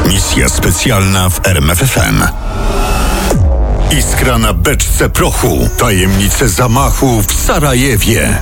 Misja specjalna w RMFFM. Iskra na beczce prochu. Tajemnice zamachu w Sarajewie.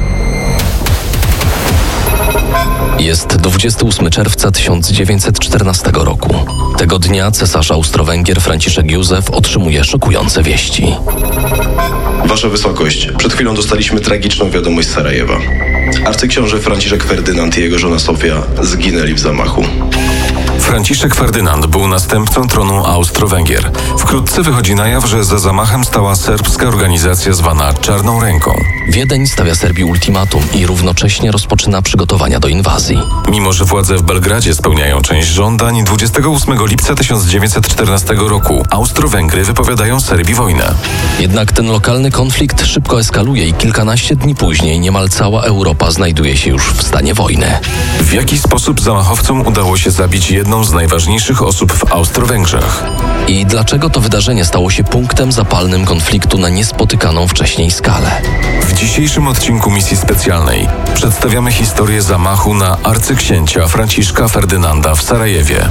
Jest 28 czerwca 1914 roku. Tego dnia cesarz Austro-Węgier Franciszek Józef otrzymuje szokujące wieści. Wasza Wysokość, przed chwilą dostaliśmy tragiczną wiadomość z Sarajewa. Arcyksiąże Franciszek Ferdynand i jego żona Sofia zginęli w zamachu. Franciszek Ferdynand był następcą tronu Austro-Węgier. Wkrótce wychodzi na jaw, że za zamachem stała serbska organizacja zwana Czarną Ręką. Wiedeń stawia Serbii ultimatum i równocześnie rozpoczyna przygotowania do inwazji. Mimo że władze w Belgradzie spełniają część żądań, 28 lipca 1914 roku Austro-Węgry wypowiadają Serbii wojnę. Jednak ten lokalny konflikt szybko eskaluje i kilkanaście dni później niemal cała Europa znajduje się już w stanie wojny. W jaki sposób zamachowcom udało się zabić jedną z najważniejszych osób w Austro-Węgrzech? I dlaczego to wydarzenie stało się punktem zapalnym konfliktu na niespotykaną wcześniej skalę? W dzisiejszym odcinku misji specjalnej przedstawiamy historię zamachu na arcyksięcia Franciszka Ferdynanda w Sarajewie.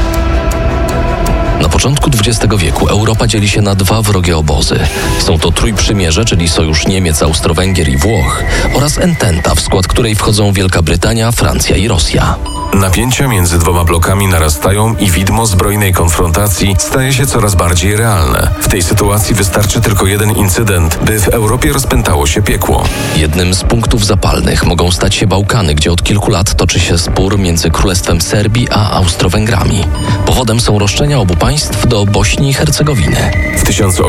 Na początku XX wieku Europa dzieli się na dwa wrogie obozy. Są to Trójprzymierze, czyli sojusz Niemiec, Austro-Węgier i Włoch, oraz Ententa, w skład której wchodzą Wielka Brytania, Francja i Rosja. Napięcia między dwoma blokami narastają i widmo zbrojnej konfrontacji staje się coraz bardziej realne. W tej sytuacji wystarczy tylko jeden incydent, by w Europie rozpętało się piekło. Jednym z punktów zapalnych mogą stać się Bałkany, gdzie od kilku lat toczy się spór między Królestwem Serbii a Austro-Węgrami. Powodem są roszczenia obu państw do Bośni i Hercegowiny. W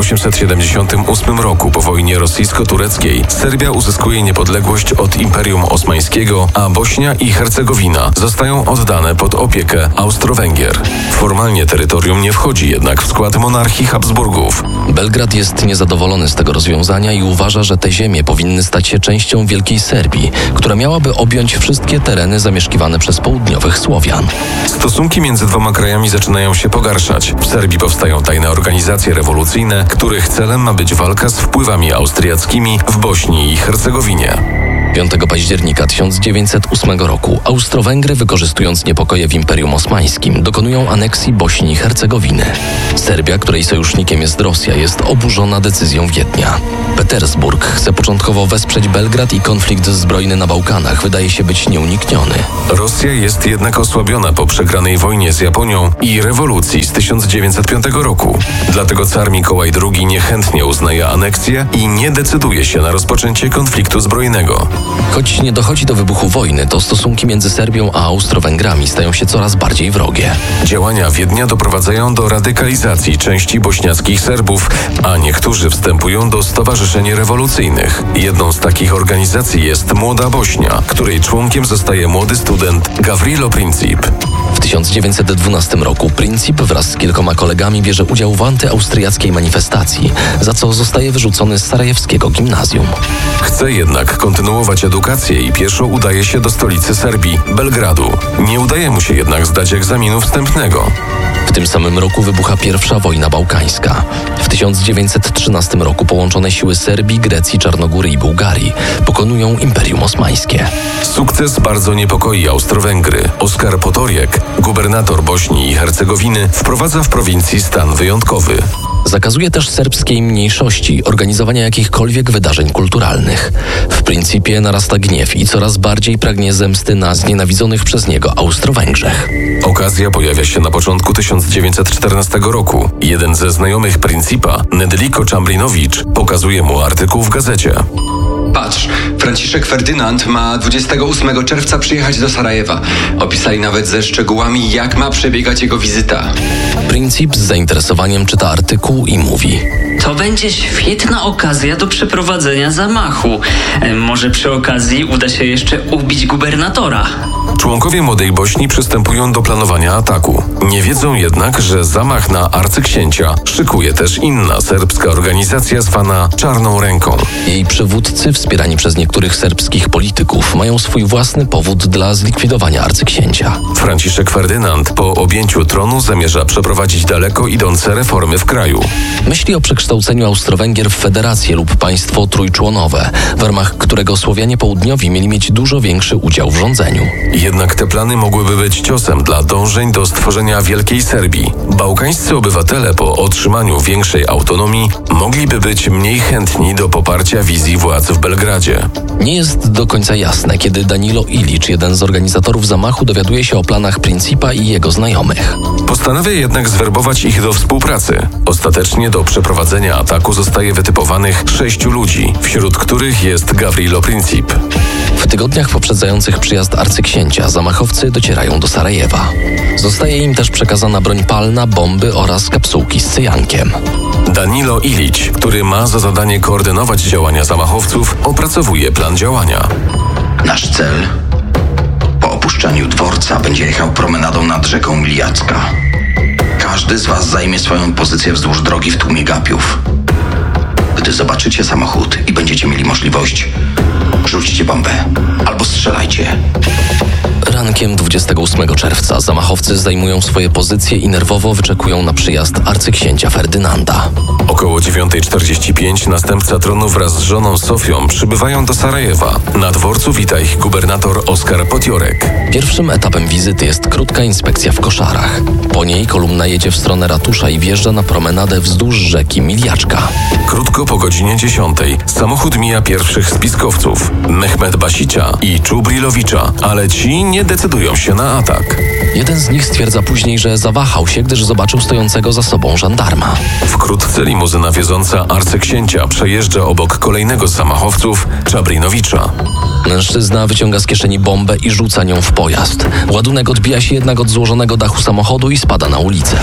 1878 roku po wojnie rosyjsko-tureckiej Serbia uzyskuje niepodległość od Imperium Osmańskiego, a Bośnia i Hercegowina zostają oddane pod opiekę Austro-Węgier. Formalnie terytorium nie wchodzi jednak w skład monarchii Habsburgów. Belgrad jest niezadowolony z tego rozwiązania i uważa, że te ziemie powinny stać się częścią Wielkiej Serbii, która miałaby objąć wszystkie tereny zamieszkiwane przez południowych Słowian. Stosunki między dwoma krajami zaczynają się pogarszać. W Serbii powstają tajne organizacje rewolucyjne, których celem ma być walka z wpływami austriackimi w Bośni i Hercegowinie. 5 października 1908 roku Austro-Węgry, wykorzystując niepokoje w Imperium Osmańskim, dokonują aneksji Bośni i Hercegowiny. Serbia, której sojusznikiem jest Rosja, jest oburzona decyzją Wiednia. Petersburg chce początkowo wesprzeć Belgrad i konflikt zbrojny na Bałkanach wydaje się być nieunikniony. Rosja jest jednak osłabiona po przegranej wojnie z Japonią i rewolucji z 1905 roku. Dlatego car Mikołaj II niechętnie uznaje aneksję i nie decyduje się na rozpoczęcie konfliktu zbrojnego. Choć nie dochodzi do wybuchu wojny, to stosunki między Serbią a Austro-Węgrami stają się coraz bardziej wrogie. Działania Wiednia doprowadzają do radykalizacji części bośniackich Serbów, a niektórzy wstępują do stowarzyszeń rewolucyjnych. Jedną z takich organizacji jest Młoda Bośnia, której członkiem zostaje młody student Gavrilo Princip. W 1912 roku Princip wraz z kilkoma kolegami bierze udział w antyaustriackiej manifestacji, za co zostaje wyrzucony z sarajewskiego gimnazjum. Chce jednak kontynuować edukację i pieszo udaje się do stolicy Serbii, Belgradu. Nie udaje mu się jednak zdać egzaminu wstępnego. W tym samym roku wybucha pierwsza wojna bałkańska. W 1913 roku połączone siły Serbii, Grecji, Czarnogóry i Bułgarii pokonują Imperium Osmańskie. Sukces bardzo niepokoi Austro-Węgry. Oskar Potoriek, gubernator Bośni i Hercegowiny, wprowadza w prowincji stan wyjątkowy. Zakazuje też serbskiej mniejszości organizowania jakichkolwiek wydarzeń kulturalnych. W Principie narasta gniew i coraz bardziej pragnie zemsty na znienawidzonych przez niego Austro-Węgrzech. Okazja pojawia się na początku 1914 roku. Jeden ze znajomych Principa, Nedeljko Čambrinowicz, pokazuje mu artykuł w gazecie. Patrz, Franciszek Ferdynand ma 28 czerwca przyjechać do Sarajewa. Opisali nawet ze szczegółami, jak ma przebiegać jego wizyta. Princip z zainteresowaniem czyta artykuł i mówi: To będzie świetna okazja do przeprowadzenia zamachu. Może przy okazji uda się jeszcze ubić gubernatora. Członkowie Młodej Bośni przystępują do planowania ataku. Nie wiedzą jednak, że zamach na arcyksięcia szykuje też inna serbska organizacja zwana Czarną Ręką. Jej przywódcy, wspierani przez niektórych serbskich polityków, mają swój własny powód dla zlikwidowania arcyksięcia. Franciszek Ferdynand po objęciu tronu zamierza przeprowadzić daleko idące reformy w kraju. Myśli o przekształceniu przekształceniu Austro-Węgier w federację lub państwo trójczłonowe, w ramach którego Słowianie Południowi mieli mieć dużo większy udział w rządzeniu. Jednak te plany mogłyby być ciosem dla dążeń do stworzenia Wielkiej Serbii. Bałkańscy obywatele po otrzymaniu większej autonomii mogliby być mniej chętni do poparcia wizji władz w Belgradzie. Nie jest do końca jasne, kiedy Danilo Ilić, jeden z organizatorów zamachu, dowiaduje się o planach Principa i jego znajomych. Postanawia jednak zwerbować ich do współpracy. Ostatecznie do przeprowadzenia ataku zostaje wytypowanych 6 ludzi, wśród których jest Gavrilo Princip. W tygodniach poprzedzających przyjazd arcyksięcia zamachowcy docierają do Sarajewa. Zostaje im też przekazana broń palna, bomby oraz kapsułki z cyjankiem. Danilo Ilić, który ma za zadanie koordynować działania zamachowców, opracowuje plan działania. Nasz cel po opuszczeniu dworca będzie jechał promenadą nad rzeką Miljacka. Każdy z was zajmie swoją pozycję wzdłuż drogi w tłumie gapiów. Gdy zobaczycie samochód i będziecie mieli możliwość, rzućcie bombę albo strzelajcie. Rankiem 28 czerwca zamachowcy zajmują swoje pozycje i nerwowo wyczekują na przyjazd arcyksięcia Ferdynanda. Około 9:45 następca tronu wraz z żoną Sofią przybywają do Sarajewa. Na dworcu wita ich gubernator Oskar Potiorek. Pierwszym etapem wizyty jest krótka inspekcja w koszarach. Po niej kolumna jedzie w stronę ratusza i wjeżdża na promenadę wzdłuż rzeki Miljaczka. Krótko po godzinie 10 samochód mija pierwszych spiskowców, Mehmet Basicia i Czubrilowicza, ale ci nie decydują się na atak. Jeden z nich stwierdza później, że zawahał się, gdyż zobaczył stojącego za sobą żandarma. Wkrótce limuzyna wioząca arcyksięcia przejeżdża obok kolejnego z zamachowców, Czabrinowicza. Mężczyzna wyciąga z kieszeni bombę i rzuca nią w pojazd. Ładunek odbija się jednak od złożonego dachu samochodu i spada na ulicę.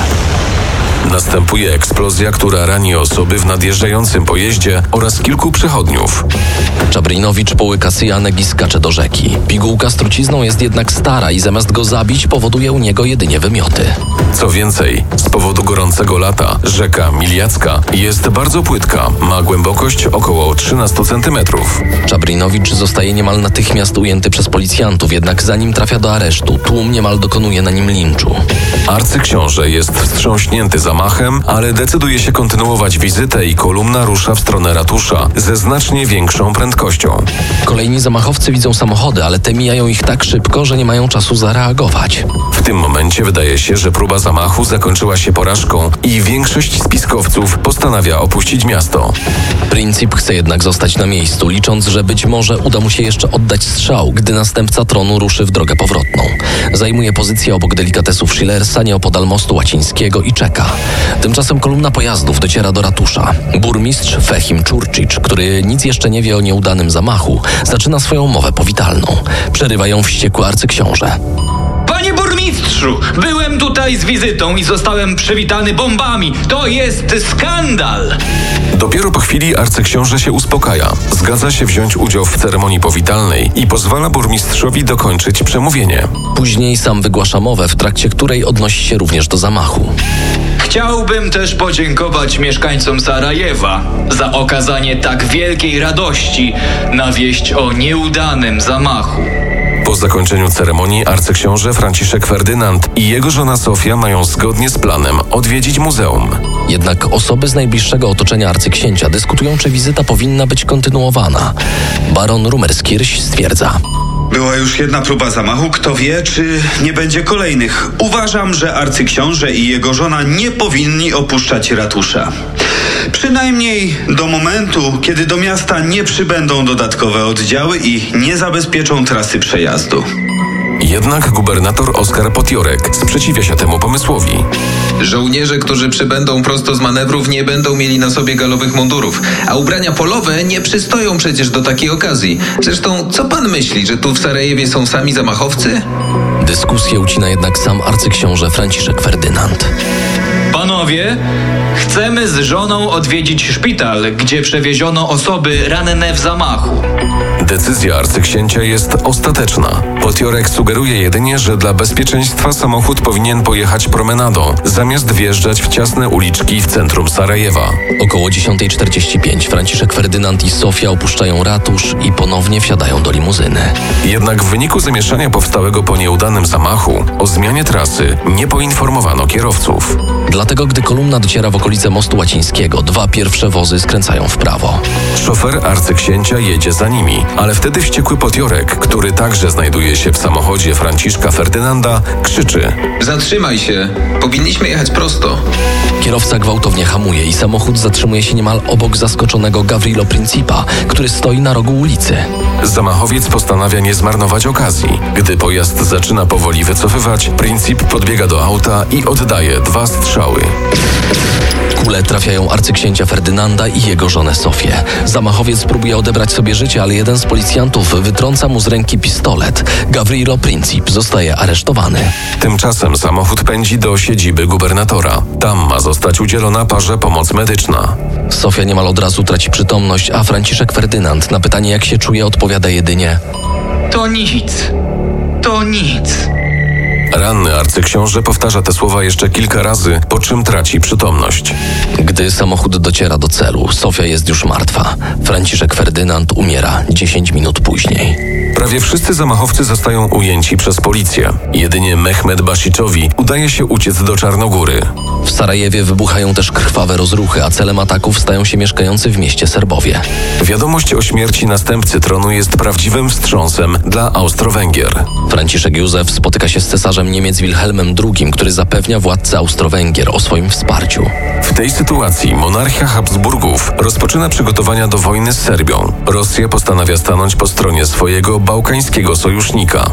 Następuje eksplozja, która rani osoby w nadjeżdżającym pojeździe oraz kilku przechodniów. Czabrinowicz połyka cyjanek i skacze do rzeki. Pigułka z trucizną jest jednak stara i zamiast go zabić powoduje u niego jedynie wymioty. Co więcej, z powodu gorącego lata rzeka Miljacka jest bardzo płytka, ma głębokość około 13 cm. Czabrinowicz zostaje niemal natychmiast ujęty przez policjantów, jednak zanim trafia do aresztu, tłum niemal dokonuje na nim linczu. Arcyksiąże jest wstrząśnięty zamachem, ale decyduje się kontynuować wizytę i kolumna rusza w stronę ratusza ze znacznie większą prędkością. Kolejni zamachowcy widzą samochody, ale te mijają ich tak szybko, że nie mają czasu zareagować. W tym momencie wydaje się, że próba zamachu zakończyła się porażką i większość spiskowców postanawia opuścić miasto. Princip chce jednak zostać na miejscu, licząc, że być może uda mu się jeszcze oddać strzał, gdy następca tronu ruszy w drogę powrotną. Zajmuje pozycję obok delikatesów Schillersa, nieopodal mostu łacińskiego i czeka. Tymczasem kolumna pojazdów dociera do ratusza. Burmistrz Fehim Czurčić, który nic jeszcze nie wie o nieudanym zamachu, zaczyna swoją mowę powitalną. Przerywa ją wściekły arcyksiąże. Panie burmistrzu, byłem tutaj z wizytą i zostałem przywitany bombami. To jest skandal! Dopiero po chwili arcyksiąże się uspokaja. Zgadza się wziąć udział w ceremonii powitalnej i pozwala burmistrzowi dokończyć przemówienie. Później sam wygłasza mowę, w trakcie której odnosi się również do zamachu. Chciałbym też podziękować mieszkańcom Sarajewa za okazanie tak wielkiej radości na wieść o nieudanym zamachu. Po zakończeniu ceremonii arcyksiąże Franciszek Ferdynand i jego żona Sofia mają zgodnie z planem odwiedzić muzeum. Jednak osoby z najbliższego otoczenia arcyksięcia dyskutują, czy wizyta powinna być kontynuowana. Baron Rumerskirch stwierdza: była już jedna próba zamachu, kto wie, czy nie będzie kolejnych. Uważam, że arcyksiąże i jego żona nie powinni opuszczać ratusza. Przynajmniej do momentu, kiedy do miasta nie przybędą dodatkowe oddziały i nie zabezpieczą trasy przejazdu. Jednak gubernator Oskar Potiorek sprzeciwia się temu pomysłowi. Żołnierze, którzy przybędą prosto z manewrów, nie będą mieli na sobie galowych mundurów, a ubrania polowe nie przystoją przecież do takiej okazji. Zresztą, co pan myśli, że tu w Sarajewie są sami zamachowcy? Dyskusję ucina jednak sam arcyksiąże Franciszek Ferdynand. Panowie, chcemy z żoną odwiedzić szpital, gdzie przewieziono osoby ranne w zamachu. Decyzja arcyksięcia jest ostateczna. Potiorek sugeruje jedynie, że dla bezpieczeństwa samochód powinien pojechać promenadą, zamiast wjeżdżać w ciasne uliczki w centrum Sarajewa. Około 10:45 Franciszek Ferdynand i Sofia opuszczają ratusz i ponownie wsiadają do limuzyny. Jednak w wyniku zamieszania powstałego po nieudanym zamachu o zmianie trasy nie poinformowano kierowców. Dlatego, gdy kolumna dociera w okolice okolice Mostu Łacińskiego. 2 pierwsze wozy skręcają w prawo. Szofer arcyksięcia jedzie za nimi, ale wtedy wściekły podjorek, który także znajduje się w samochodzie Franciszka Ferdynanda, krzyczy: Zatrzymaj się, powinniśmy jechać prosto. Kierowca gwałtownie hamuje i samochód zatrzymuje się niemal obok zaskoczonego Gavrilo Principa, który stoi na rogu ulicy. Zamachowiec postanawia nie zmarnować okazji. Gdy pojazd zaczyna powoli wycofywać, Princip podbiega do auta i oddaje 2 strzały. Kule trafiają arcyksięcia Ferdynanda i jego żonę Sofię. Zamachowiec próbuje odebrać sobie życie, ale jeden z policjantów wytrąca mu z ręki pistolet. Gavrilo Princip zostaje aresztowany. Tymczasem samochód pędzi do siedziby gubernatora. Tam ma zostać udzielona parze pomoc medyczna. Sofia niemal od razu traci przytomność, a Franciszek Ferdynand na pytanie, jak się czuje, odpowiada jedynie: To nic. To nic. Ranny arcyksiąże powtarza te słowa jeszcze kilka razy, po czym traci przytomność. Gdy samochód dociera do celu, Sofia jest już martwa. Franciszek Ferdynand umiera 10 minut później. Prawie wszyscy zamachowcy zostają ujęci przez policję. Jedynie Mehmet Basiczowi udaje się uciec do Czarnogóry. W Sarajewie wybuchają też krwawe rozruchy, a celem ataków stają się mieszkający w mieście Serbowie. Wiadomość o śmierci następcy tronu jest prawdziwym wstrząsem dla Austro-Węgier. Franciszek Józef spotyka się z cesarzem Niemiec Wilhelmem II, który zapewnia władcę Austro-Węgier o swoim wsparciu. W tej sytuacji monarchia Habsburgów rozpoczyna przygotowania do wojny z Serbią. Rosja postanawia stanąć po stronie swojego bałkańskiego sojusznika.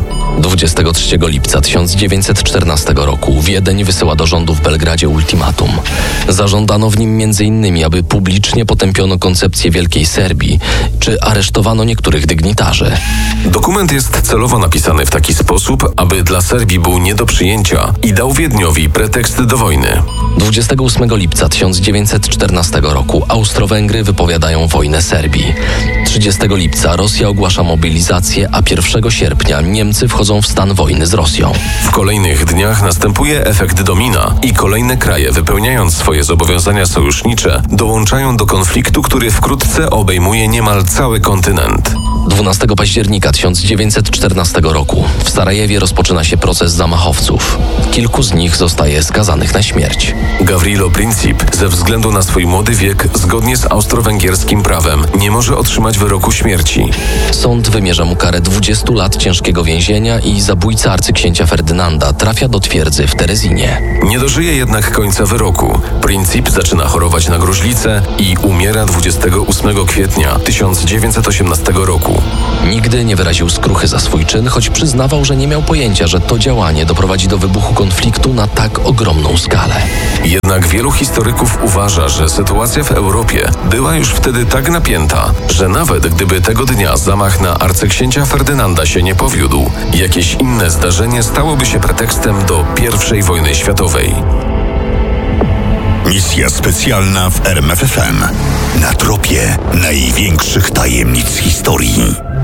23 lipca 1914 roku Wiedeń wysyła do rządu w Belgradzie ultimatum. Zażądano w nim m.in., aby publicznie potępiono koncepcję Wielkiej Serbii, czy aresztowano niektórych dygnitarzy. Dokument jest celowo napisany w taki sposób, aby dla Serbii był nie do przyjęcia i dał Wiedniowi pretekst do wojny. 28 lipca 1914 roku Austro-Węgry wypowiadają wojnę Serbii. 30 lipca Rosja ogłasza mobilizację, a 1 sierpnia Niemcy wchodzą w stan wojny z Rosją. W kolejnych dniach następuje efekt domina i kolejne kraje, wypełniając swoje zobowiązania sojusznicze, dołączają do konfliktu, który wkrótce obejmuje niemal cały kontynent. 12 października 1914 roku w Sarajewie rozpoczyna się proces zamachowców. Kilku z nich zostaje skazanych na śmierć. Gavrilo Princip ze względu na swój młody wiek, zgodnie z austro-węgierskim prawem, nie może otrzymać wyroku śmierci. Sąd wymierza mu karę 20 lat ciężkiego więzienia i zabójca arcyksięcia Ferdynanda trafia do twierdzy w Terezinie. Nie dożyje jednak końca wyroku. Princip zaczyna chorować na gruźlicę i umiera 28 kwietnia 1918 roku. Nigdy nie wyraził skruchy za swój czyn, choć przyznawał, że nie miał pojęcia, że to działanie doprowadzi do wybuchu konfliktu na tak ogromną skalę. Jednak wielu historyków uważa, że sytuacja w Europie była już wtedy tak napięta, że nawet gdyby tego dnia zamach na arcyksięcia Ferdynanda się nie powiódł, jakieś inne zdarzenie stałoby się pretekstem do I wojny światowej. Misja specjalna w RMFFM. Na tropie największych tajemnic historii.